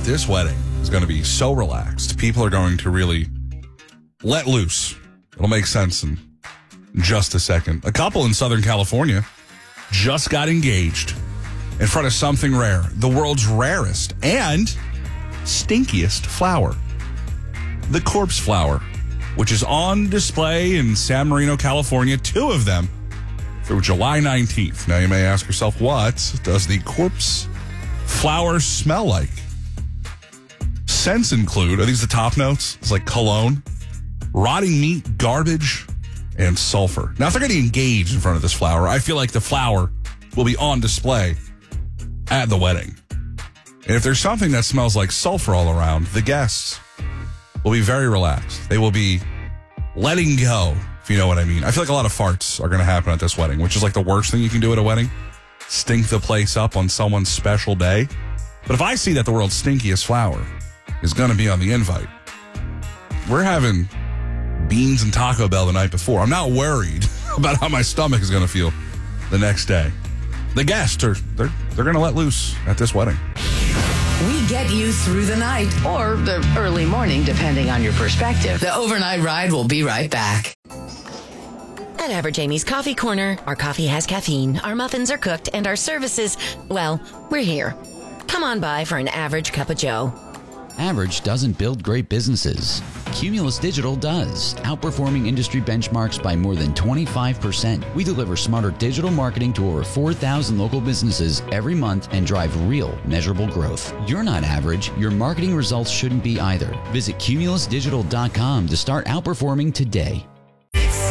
this wedding is going to be so relaxed. People are going to really let loose. It'll make sense in just a second. A couple in Southern California just got engaged in front of something rare, the world's rarest and stinkiest flower, the corpse flower, which is on display in San Marino, California, 2 of them through July 19th. Now you may ask yourself, what does the corpse flower smell like? Scents include, are these the top notes? It's like cologne, rotting meat, garbage, and sulfur. Now, if they're getting engaged in front of this flower, I feel like the flower will be on display at the wedding. And if there's something that smells like sulfur all around, the guests will be very relaxed. They will be letting go, if you know what I mean. I feel like a lot of farts are going to happen at this wedding, which is like the worst thing you can do at a wedding. Stink the place up on someone's special day. But if I see that the world's stinkiest flower is going to be on the invite, we're having beans and Taco Bell the night before. I'm not worried about how my stomach is going to feel the next day. The guests they're going to let loose at this wedding. We get you through the night or the early morning, depending on your perspective. The overnight ride will be right back. At Average Amy's Coffee Corner, our coffee has caffeine, our muffins are cooked, and our services, well, we're here. Come on by for an average cup of joe. Average doesn't build great businesses. Cumulus Digital does, outperforming industry benchmarks by more than 25%. We deliver smarter digital marketing to over 4,000 local businesses every month and drive real, measurable growth. You're not average. Your marketing results shouldn't be either. Visit cumulusdigital.com to start outperforming today.